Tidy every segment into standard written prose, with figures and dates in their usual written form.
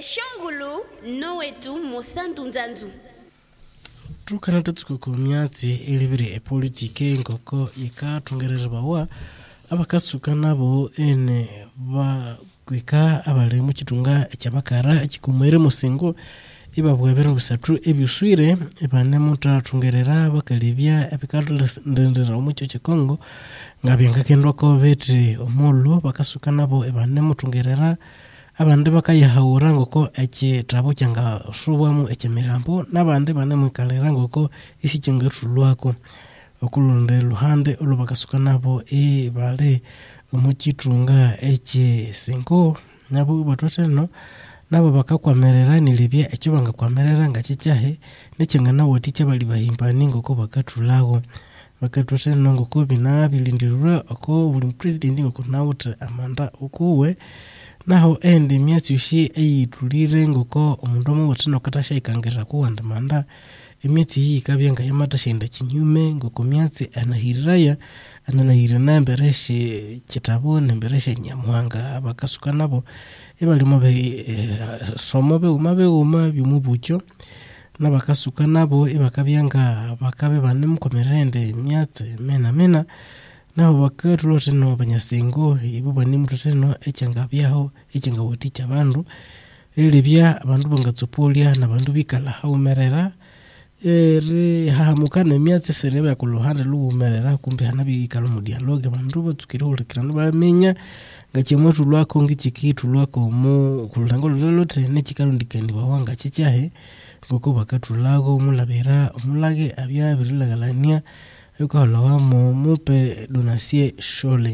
eshongulu nowetu mosantu nzanzu tukana tutsuko myatsi elibiri epolitike ngoko ikatungererwa abakasuka nabo ene ba kwika abali mu kitunga ekyabakara ekikumwere musingo ibabwebera busatu ebiswire ebane mutatungerera bakalibya ebikadendera mu cyo Kongo ngabyenga kendwa ko beti omullo bakasuka nabo ebane mutungerera abandi bakayahawura ngoko ekitabo kyanga subwamu ekimihambo nabandi bane mwikalera ngoko isikingerulwako okulonde luhande olubakasuka nabo bale omukitunga ekisingo nabo batoteno nabo bakakwamerera nilibye ekyo bangakwamerera nga kikyahe nekyangana woti kyabali bahimbani ngoko bakatulago bakatoteno ngoko binabilindirwa oko buli president ngoko nawuta amanda ukuwe naho endi myatsi ushi eyitulire ngoko omundu omutino katasha ikangira kuwanda manda emyatsi hii kabyenga yamatashenda kinyume ngoko myatsi anahiraya analahirana embereshe kitabo nembereshe nyamwanga abakasuka nabo ebalimo somo beuma byumubucyo nabakasuka nabo ebakabyenga bakabe banemukomerende myatsi mena naho bakatulotse no banyasengo ibo bani mutoteno ekyangabyaho ekyangawotitya abantu libya abantu bangatsopolia nabantu bikala haumerera hahamukana myatsi serebe yakuluhande luumerera kumbe hanabikala mu dialogue abantu batsukire ulikirana bamenya ngakemwetu lwako ngikikitu lwako mu kulango lolote nekikalo ndikendi bawanga kikyahe ngoko bakatulago mulabera omulage abya birilagalania yuko mupe donasie shole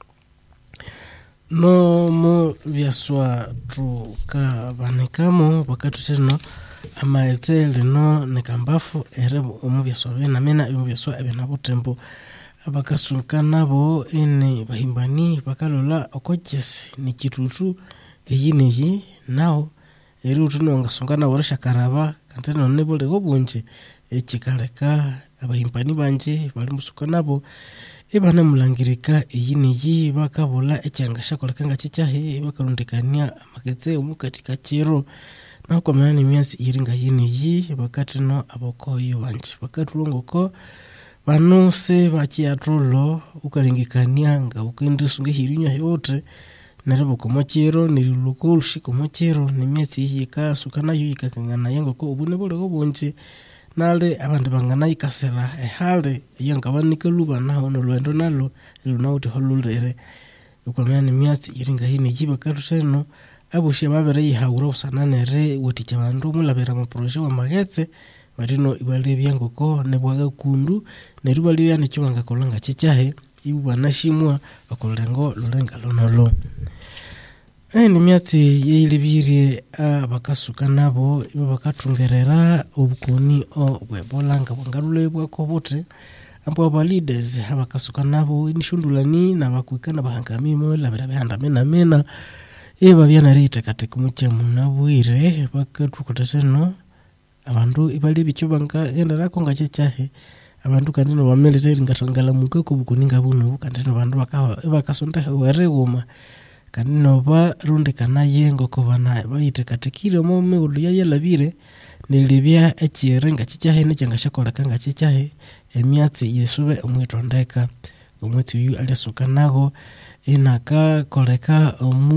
no mu byaswa tukabanekamo bakatuteno amaetele no nekambafu ere mu byaswa bena mena mu byaswa ebena butembo abakasuka nabo ene bahimbani bakalola okokesi nikitutu eyiniji nao eri utuno ngasungana woresha karaba kanteno nebole gobunje ekikaleka abahimbani banje bali musuka nabo ebana mulangirika eyiniji bakabula ekyangasha kolekanga kicyahe bakarundikania amaketse omukatika kiro nakomana myasi iringa yiniji bakatino abokoyo banje bakatulongoko banose bakiatolo ukalingikania nga ukendisunge hirinya yote narabo komokero niluluko shikomokero nemyasi yika sukana yika kangana yango ko ubune bole gobonje nale abantu bangana ikasera ehale yangabanika luba naho no lwendo nalo lunauti holulere ukomana myasi iringa hini jiba karuseno abushe babere yihawura usananere woticha bandu mulabera mu projet wa magetse barino ibale byangoko nebwaga kundu nerubali yani kiwanga kolanga kicyahe ibu banashimwa akolengo lulenga lonolo ni myatsi yeyilibiri abakasuka nabo ibo bakatungerera obukoni obwebolanga bwangalule bwako bote abo aba leaders abakasuka nabo inishundulani nabakwikana bahangamimo labera behanda mena byana rete katika muche munabwire bakatukotaseno abantu ibali bicubanga endarako ngacyahe abantu kandi no bamelete ngatangala muke kubukuninga buno kandi no bantu bakasonta weregoma kandi no barundikana yengo ko bana bayite katikire mu mulu yayelabire nilibya ekirenga kicyahe necyangashakora kanga kicyahe emyatsi yesube omwitondeka omwetsi uyu alisuka nago inaka koleka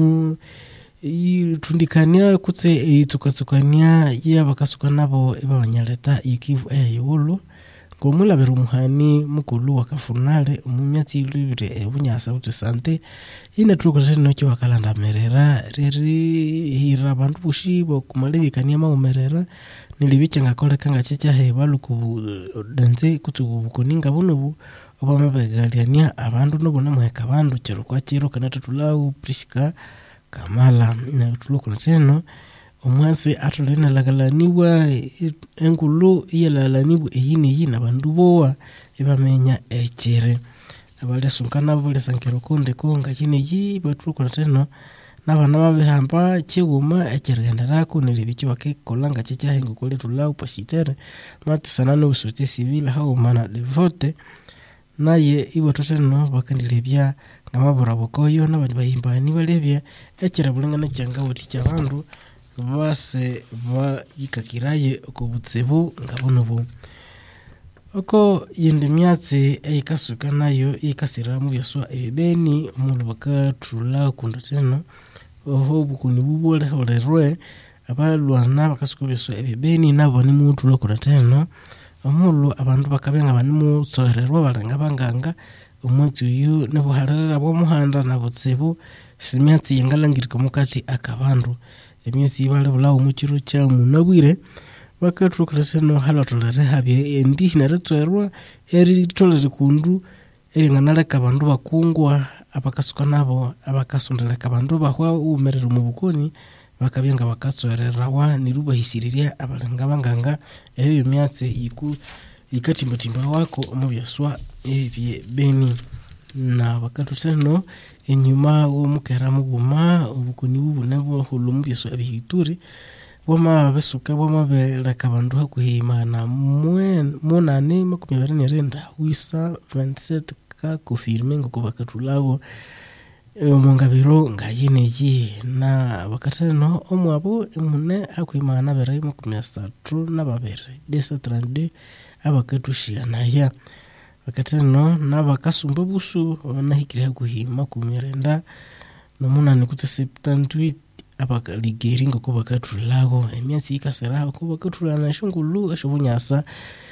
tundikania kutse itsukasukania yabakasuka nabo ibanyaleta ikivu eyulu ngomula berumuhani mukulu wakafunale omumyatsi libire ebunyasa uti sante ina tukotene no kiwakalanda merera reri hira bantu bushibo kumalekania maumerera nilibicha ngakoleka ngacyahe baluku danze kutubukoninga bunubu obamabegaliania abantu nobona muheka bandu kero kwa kero kanata tulau prishika kamala na tuluko teno omwase atolena lagalaniwa enkulu yelalanibu eyini yina bandu bowa ebamenya ekire abale sunkana bole sankero konde konga kine batuluko teno nabana babehamba kiguma ekirendarako nilibiki bakekolanga kicyahe ngokole tulau pasitere matisana no societe civile hao mana de vote naye ibo toteno bakandilebya ngamabura bokoyo nabandi bahimbani balebya ekira bulanga na cyanga wuti cyabandu base bayikakiraye okubutsibu ngabunubu oko yindi myatsi eyikasuka nayo ikasira mu byaswa ebeni omulu bakathula kundateno oho bukuni bubole holerwe abalwana bakasuka byaswa ebeni nabo ni muthula kundateno omulu abantu bakabenga bani mu tsohererwa balenga banganga omwezi uyu nebuhalera bw'omuhanda nabutsibu simyatsi yengalangirika mukati akabandu emyatsi ibale bulawo mu kiro kya munabwire bakathukureseno halotolere habye endi naretserwa eri tolere kundu eringanaleka abandu bakungwa abakasuka nabo abakasondeleka abandu bahwa umerere mu bukoni bakabyenga bakatsorerawa nirubahisirirya abalenga banganga eyo myatsi ikatimbatimba wako omubyaswa ebye beni na bakathutseno enyuma w'omukera muguma obukoni bubunebo hulu byaswa ebihituri wama besuka wama bereka abandu hakuhimana munane makumyabiri nerenda wisa 27 ka confirme ngo bakathulawo omungabiro ngayeneyi na bakateno omwabo emune hakuhimana bere 32 desa 32 abakathushiyana bakateno nabakasumba busu nahikiri hakuhima kumirenda nomunane kutse 78 abakaligeri ngo bakathulago emyatsi ikasera ko bakathulana shungulu eshobunyasa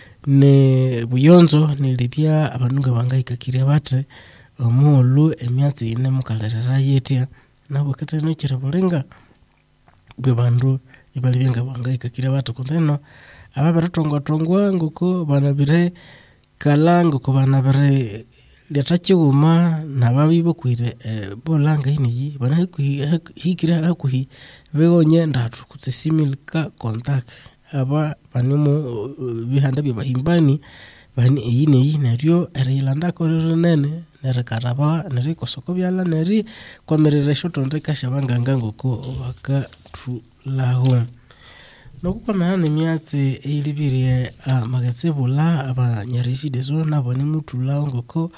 ne buyonzo nilibya abantu ngabangayikakire bate omulu emyatsi ine mukalerera yetia nabo kateno kirabulenga bebandu ibalibyenga bangayikakire bate kunteno ababaratongwa ngoko banabire kalango ko banabire lyatachiuma nababibo kwire bolanga iniyi bana hikira hakuhi begonye ndatu kutsisimilka contact aba banimo bihanda byabahimbani bani eyine neryo ereyilanda ko nene nerekaraba nerikosoko byala neri kwamerere shotonde kashabanganga ngoko bakathulaho nokukwamana nemyatsi eyilibirie magatsebula abanyarisi dezo nabone muthulaho ngoko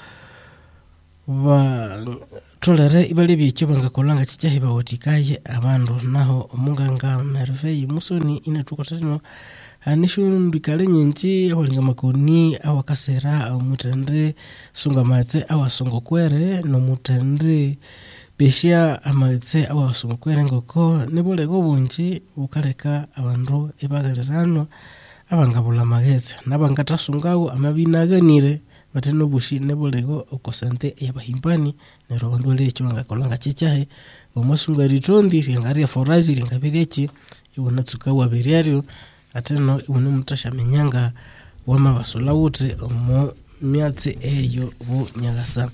tolere ibali byekyo bangakolanga kichahiba watikaye abandu naho omunganga Merveille Musoni inatukotano anishundikale nyinji holinga makoni awakasera omutende sunga matse awasongo kwere no mutende besha amatse awasongo kwere ngoko nibolego bunji ukaleka abandu ebagalirano abangabula magetse nabangatasungawo amabinaganire bateno bushi nebolego okosante yabahimbani nero abandu lecho bangakolanga chichahe omasunga ritondi ringari foraji ringabireki ibonatsuka wabiriario ateno ibone mutasha menyanga wama basola wote omo myatsi eyo bunyagasa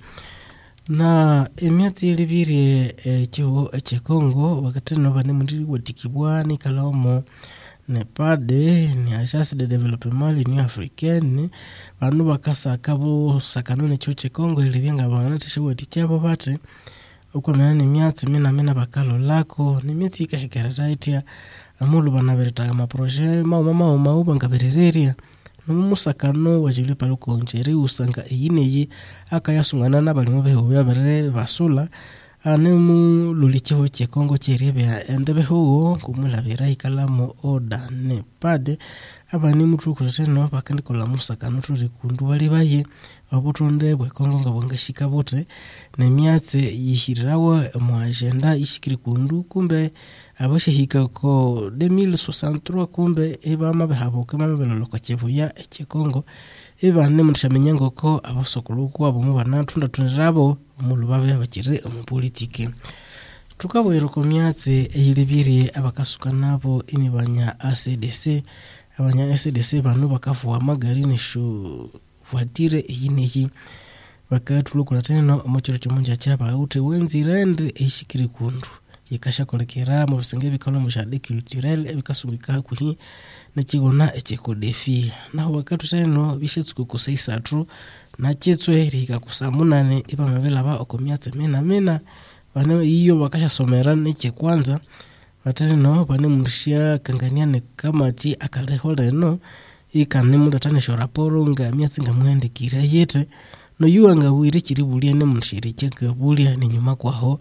na emyatsi libiri cyo echekongo wakateno bane mundiri watikibwa ni kalomo nepade ni agence de développement l'Union africaine banu bakasaka bo sakanone choche Kongo ilibyenga bana tishwati cyabo bate uko menani myatsi mina bakalo lako ni myatsi ikahekeraitia amulu banabereta ama projet mama bangaberereria numusakano wajile paluko njere usanga eyineyi akayasungana nabalimo beho byabere basula anemu lulichiho che Kongo cherebe endebeho kumulabira ikalamu oda ne pade abani mutru kureseno bakandikola musakano turi kundu bali baye abutonde bwe Kongo ngabongashika bote ne myatse yihirawa mu agenda ishikiri kundu kumbe abashihika ko 2063 kumbe ebama behabuka mamabelo ko chevuya che Kongo ebane mutshamenya ngoko abasokulu kwabo mu banatunda tunirabo omulu babe abakire mu politike tukabwero ko myatse eyilibiri abakasuka nabo inibanya ACDC abanya ACDC banu bakafuwa magari nisho voiture eyineyi bakatulukula teno omuchiro chimunja cyaba ute wenzirende eyishikiri kundu yikashakolekera mu bisenge bikalo mu jardin culturel ebikasubika kuhi nakigona echekodefi naho bakatu teno bishetsuko kuseisatru nakitswe rika kusamunane ibamabela ba okomyatse mena bane iyo bakashasomera neke kwanza bateno bane murishia kanganyane kamati akaleho leno ikane mudatane raporo nga myatse ngamwendekira yete no yuanga wiri kiribulie ne mushiri cheke bulia ni nyuma kwaho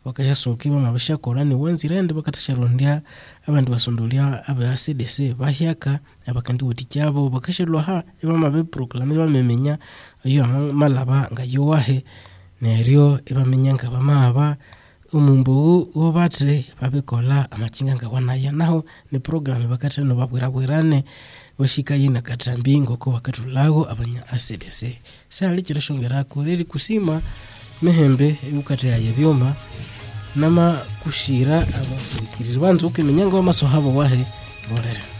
bakashasungibwa mabashakora ni wanzirende bakatasharondia abantu basondolia aba CDC bahyaka abakandi wuti cyabo bakashelwa ha ibamabe proclame bamemenya iyo malaba ngayo wahe neryo ibamenya ngabamaba umumbu wobate babikola amakinga ngawanaya naho ni program bakatano babwirabwirane bashika yina katambingo ko bakatulago abanya CDC sali kirashongera kureri kusima mehembe ukate yaye byoma nama kushira abakurikirira banzu ukimenya ngo amasohabo wahe bolera